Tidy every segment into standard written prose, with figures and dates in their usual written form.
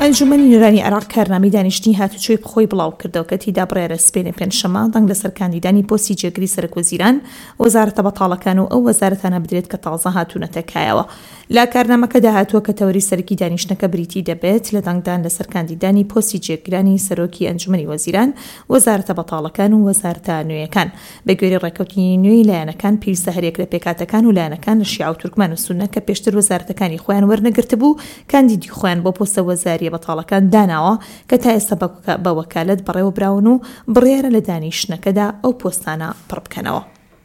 ئەنجومەنی نوێرانی عێراق کارنامەی دانیشتنی هاتوچۆی بخۆی بڵاو کردەوە کە تیدا بڕیارە سبەینە پێنجشەممە دەنگ لەسەر کاندیدانی پۆستی جێگری سەرۆکوەزیران وەزارەتە بەتاڵەکان و ئەو وەزارەتانە بدرێت کە تازە هاتوونەتە کایەوە. لا کارنامەکەدا هاتووە کە تەوەری سەرکی دانیشتنەکە بریتی دەبێت لە دەنگدان لەسەر کاندیدانی پۆستی جێگرانی سەرۆکی ئەنجومەنی وەزیران وەزارەتە بەتاڵەکان و وەزارەتە نوێیەکان بە گوێرەی ڕێکەوتنی نوێی لایەنەکان پیرسە هەرێک لە پێکاتەکان و لایەنەکان لە شیعە و تورکمان و سوننە کە پێشتر وەزارەتەکانی خۆیان وەرنەگرتبوو کاندیدی خۆیان بۆ پۆستە وەزاریە بەتاڵەکان داناوە کە تا ئێستا بە وەکالەت بەڕێوەبراون و بڕیارە لە دانیشتنەکەدا ئەو پۆستانە پڕ بکەنەوە.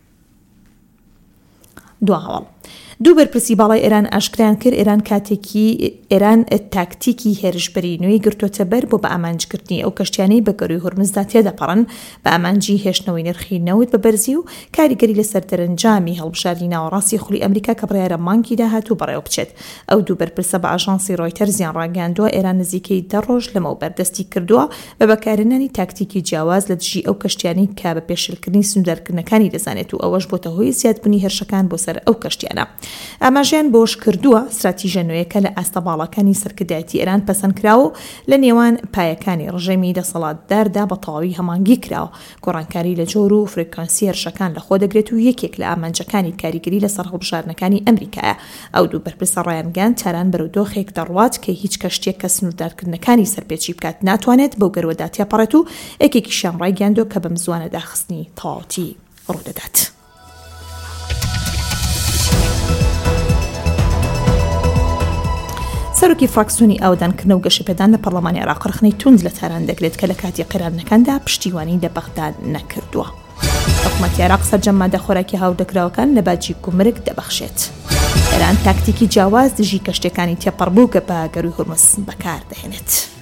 دو هەواڵ دوو بەرپرسی باڵای ئێران ئاشکرایان کرد ئێران تاکتیکی هێرشبەری نوێی گرتوۆتە بەر بۆ بە ئامانجکردنی ئەو کەشتیانەی بە گەڕووی هورمزدا تێدەپەڕن بە ئامانجی هێشتنەوەی نرخی نەوت بە بەرزی و کاریگەری لەسەر دەرەنجامی هەڵبژاردننی ناوەڕاستی خولی ئەمریکا کە بڕیارە مانگی داهاتوو بەڕێوە بچێت. ئەو دوو بەرپرسە بە ئاژانسی ڕۆیتەر زیان ڕاگەاندووە ئێران نزیکەی 10 ڕۆژ لەمەوە بەردەستی کردووە بە بەکارهێنانی تاکتیکی جیاواز لە دژی ئەو کەشتیانەی کە بە پێشێلکردنی سنوردارکردنەکانی دەزانێت و ئەوەش بۆتە هۆی زیادبوونی هێرشەکان بۆ سەر ئەو کەشتیانە. ئاماژیان بۆش کردووە استراتیژە نوێیەکە لە ئاستەباڵەکانی سەرکردایەتی ئێران پەسەند کراوە و لە نێوان پایەکانی ڕژێمی دەسەڵاتداردا بە تەواوی هەمانگی کراوە. گۆڕانکاری لە جۆر و فرێکانسی هێرشەکان لەخۆ دەگرێت و یەکێک لە ئامانجەکانی کاریگەری لەسەر هەڵبژاردنەکانی ئەمریکایە. ئەو دوو بەرپرسە ڕایانگەان چاران بەرەو دۆخێک دەڕوات کە هیچ کەشتێک کە سنوردارکردنەکانی سەرپێچی بکات ناتوانێت بەو گەروەدا تێپەڕێت و یەکێکیشیان ڕایگەاندووە کە بەم زوانە داخستنی تەواوەتی ڕوودەدات. سەرۆکی فراکسیۆنی ئاودانکردنە و گەشەپێدان لە پەرلەمانی عێراق ڕخنەی توند لە تاران دەگرێت کە لە کاتی قەرارنەکاندا پشتیوانی لە بەغداد نەکردووە. حکوومەتی عێراق سەرجەم مادە خۆراکی هاودەکراوەکان لە باجی گومرگ دەبەخشێت. ئێران تاکتیکی جیاواز دژی کەشتەکانی تێپەڕبوو کە بە گەڕووی هورمز بەکار دەهێنێت.